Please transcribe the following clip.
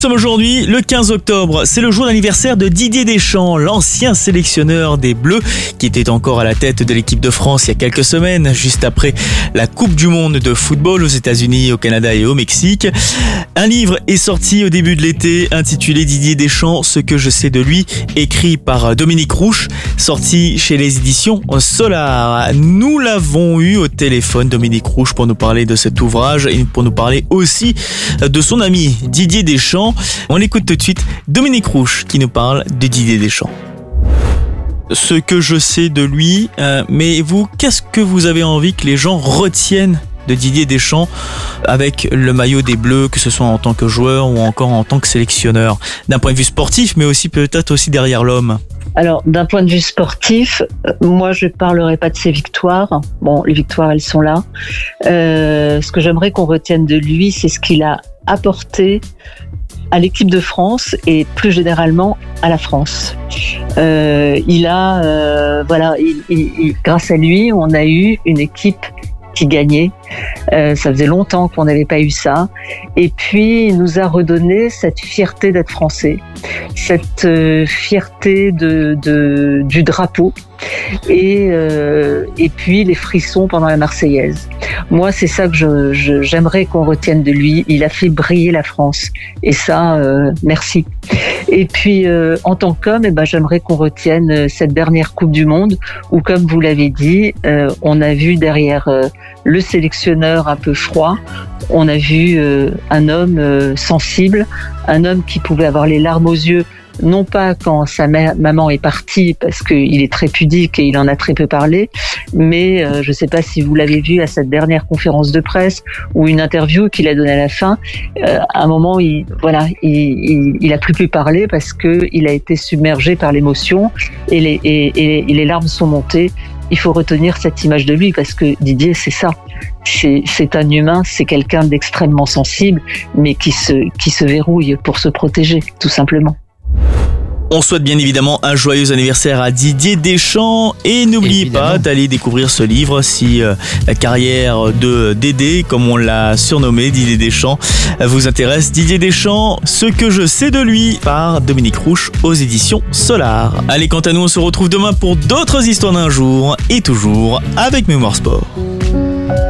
Nous sommes aujourd'hui le 15 octobre, c'est le jour d'anniversaire de Didier Deschamps, l'ancien sélectionneur des Bleus qui était encore à la tête de l'équipe de France il y a quelques semaines, juste après la Coupe du Monde de football aux États-Unis, au Canada et au Mexique. Un livre est sorti au début de l'été intitulé Didier Deschamps, ce que je sais de lui, écrit par Dominique Rouche, sorti chez les éditions Solar. Nous l'avons eu au téléphone, Dominique Rouche, pour nous parler de cet ouvrage et pour nous parler aussi de son ami Didier Deschamps. On écoute tout de suite Dominique Rouche qui nous parle de Didier Deschamps. Ce que je sais de lui, mais vous, qu'est-ce que vous avez envie que les gens retiennent de Didier Deschamps avec le maillot des Bleus, que ce soit en tant que joueur ou encore en tant que sélectionneur, d'un point de vue sportif, mais aussi peut-être aussi derrière l'homme? Alors, d'un point de vue sportif, moi, je parlerai pas de ses victoires. Bon, les victoires, elles sont là. Ce que j'aimerais qu'on retienne de lui, c'est ce qu'il a apporté à l'équipe de France et plus généralement à la France. Grâce à lui, on a eu une équipe qui gagnait. Ça faisait longtemps qu'on n'avait pas eu ça. Et puis, il nous a redonné cette fierté d'être français, cette fierté du drapeau et puis les frissons pendant la Marseillaise. Moi, c'est ça que j'aimerais qu'on retienne de lui. Il a fait briller la France. Et ça, merci. Et puis, en tant qu'homme, j'aimerais qu'on retienne cette dernière Coupe du Monde où, comme vous l'avez dit, on a vu derrière le sélectionneur un peu froid, on a vu un homme sensible, un homme qui pouvait avoir les larmes aux yeux, non pas quand sa maman est partie, parce qu'il est très pudique et il en a très peu parlé, mais je ne sais pas si vous l'avez vu à cette dernière conférence de presse ou une interview qu'il a donnée à la fin. À un moment, il a plus pu parler parce que il a été submergé par l'émotion et les larmes sont montées. Il faut retenir cette image de lui parce que Didier, c'est ça. C'est un humain, c'est quelqu'un d'extrêmement sensible, mais qui se verrouille pour se protéger, tout simplement. On souhaite bien évidemment un joyeux anniversaire à Didier Deschamps et n'oubliez pas d'aller découvrir ce livre si la carrière de Dédé, comme on l'a surnommé, Didier Deschamps, vous intéresse. Didier Deschamps, ce que je sais de lui, par Dominique Rouche aux éditions Solar. Allez, quant à nous, on se retrouve demain pour d'autres histoires d'un jour et toujours avec Mémoire Sport.